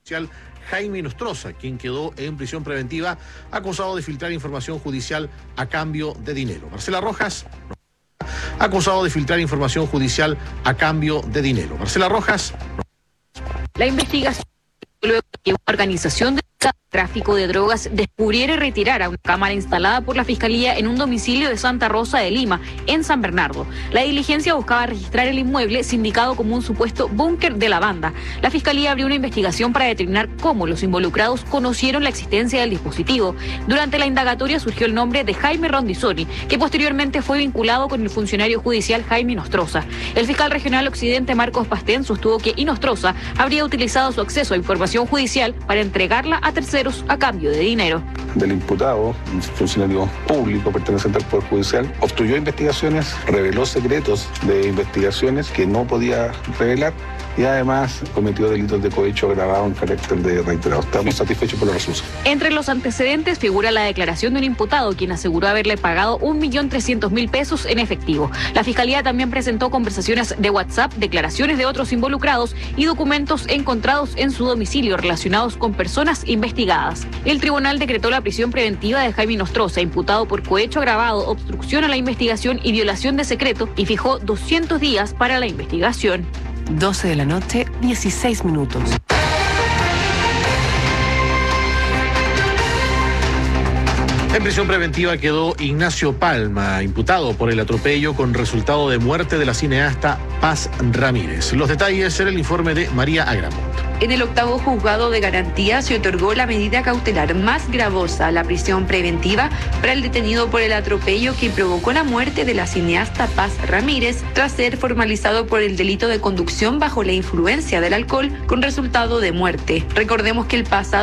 Jaime Nostroza, quien quedó en prisión preventiva acusado de filtrar información judicial a cambio de dinero. Marcela Rojas, acusado de filtrar información judicial a cambio de dinero. Marcela Rojas. La investigación luego que una organización de tráfico de drogas descubriera y retirara una cámara instalada por la Fiscalía en un domicilio de Santa Rosa de Lima, en San Bernardo. La diligencia buscaba registrar el inmueble sindicado como un supuesto búnker de la banda. La Fiscalía abrió una investigación para determinar cómo los involucrados conocieron la existencia del dispositivo. Durante la indagatoria surgió el nombre de Jaime Rondizoni, que posteriormente fue vinculado con el funcionario judicial Jaime Nostroza. El fiscal regional occidente Marcos Pastén sostuvo que Nostroza habría utilizado su acceso a información judicial para entregarla a terceros a cambio de dinero. Del imputado, un funcionario público perteneciente al Poder Judicial, obstruyó investigaciones, reveló secretos de investigaciones que no podía revelar y además cometió delitos de cohecho agravado en carácter de reiterado. Estamos satisfechos por la resolución. Entre los antecedentes figura la declaración de un imputado, quien aseguró haberle pagado 1.300.000 pesos en efectivo. La Fiscalía también presentó conversaciones de WhatsApp, declaraciones de otros involucrados y documentos encontrados en su domicilio relacionados con personas investigadas. El tribunal decretó la prisión preventiva de Jaime Nostroza, imputado por cohecho agravado, obstrucción a la investigación y violación de secreto, y fijó 200 días para la investigación. 12 de la noche, 16 minutos. En prisión preventiva quedó Ignacio Palma, imputado por el atropello con resultado de muerte de la cineasta Paz Ramírez. Los detalles en el informe de María Agramont. En el octavo juzgado de garantía se otorgó la medida cautelar más gravosa, la prisión preventiva, para el detenido por el atropello que provocó la muerte de la cineasta Paz Ramírez, tras ser formalizado por el delito de conducción bajo la influencia del alcohol con resultado de muerte. Recordemos que el pasado